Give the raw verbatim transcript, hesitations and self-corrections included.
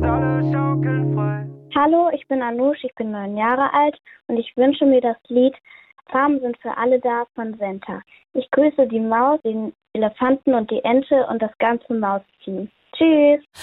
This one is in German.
Hallo, ich bin Anush, ich bin neun Jahre alt und ich wünsche mir das Lied Farben sind für alle da von Senta. Ich grüße die Maus, den Elefanten und die Ente und das ganze Mausteam. Tschüss!